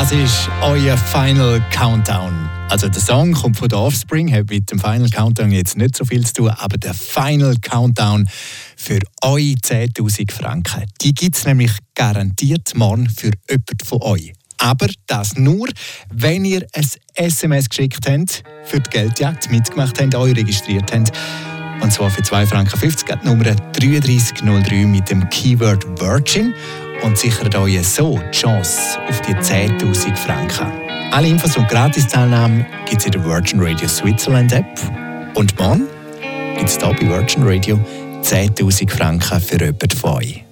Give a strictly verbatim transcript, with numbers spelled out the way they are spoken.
Das ist euer Final Countdown. Also der Song kommt von The Offspring, hat mit dem Final Countdown jetzt nicht so viel zu tun, aber der Final Countdown für eure zehntausend Franken, die gibt es nämlich garantiert morgen für jemanden von euch. Aber das nur, wenn ihr ein S M S geschickt habt, für die Geldjagd mitgemacht habt, euch registriert habt. Und zwar für zwei Franken fünfzig, die Nummer drei drei null drei mit dem Keyword Virgin. Und sichert euch so die Chance auf die zehntausend Franken. Alle Infos und Gratis-Teilnahmen gibt es in der Virgin Radio Switzerland App. Und morgen gibt es hier bei Virgin Radio zehntausend Franken für jemanden von euch.